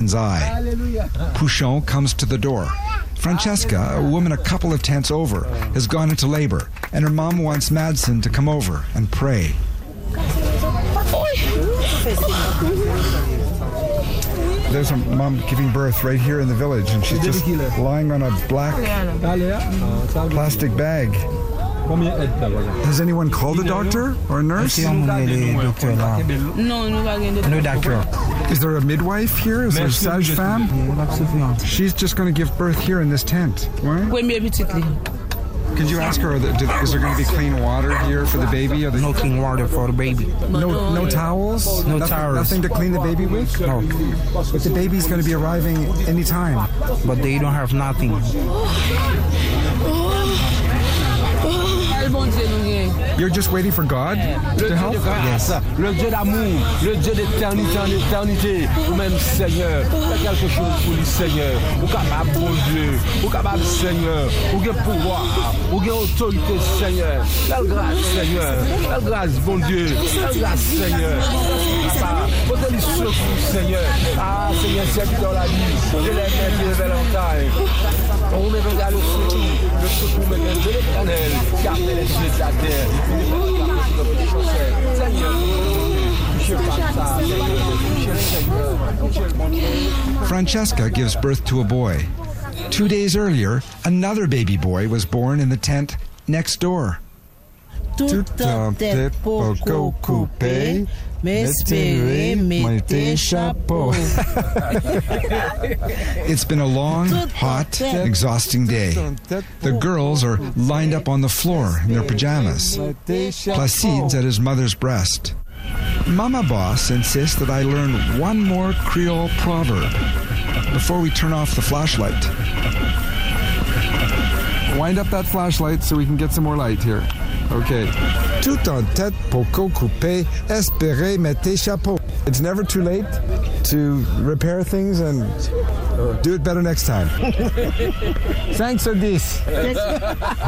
mind's eye. Pouchon comes to the door. Francesca, a woman a couple of tents over, has gone into labor, and her mom wants Madsen to come over and pray. There's a mom giving birth right here in the village, and she's just lying on a black plastic bag. Has anyone called a doctor or a nurse? No doctor. Is there a midwife here? Is there a sage-femme? She's just going to give birth here in this tent. Right? Could you ask her, is there going to be clean water here for the baby? No clean water for the baby. No towels? No towels. Nothing to clean the baby with? No. But the baby's going to be arriving any time. But they don't have nothing. You're just waiting for God to help? Yes. Le Dieu d'amour, le Dieu d'éternité en éternité, ou même Seigneur, fais quelque chose pour lui, Seigneur. Ou capable, bon Dieu, ou capable, Seigneur, ou gain pouvoir, ou gain autorité, Seigneur. Quelle grâce, Seigneur. Quelle grâce, bon Dieu. Quelle grâce, Seigneur. Papa, portez-lui secours, Seigneur. Ah, Seigneur, c'est dans la vie. Je l'ai mis vers l'entaille. On me regarde le secours me vient de l'Éternel, car les cieux de la terre. Francesca gives birth to a boy. 2 days earlier, another baby boy was born in the tent next door. Tout en tête poco coupé, m'espérer mettez chapeau. It's been a long, hot, exhausting day. The girls are lined up on the floor in their pajamas. Placide's at his mother's breast. Mama Boss insists that I learn one more Creole proverb before we turn off the flashlight. Wind up that flashlight so we can get some more light here. Okay. Tout en tête, poco coupé, espérez mettez chapeau. It's never too late to repair things and do it better next time. Thanks for this.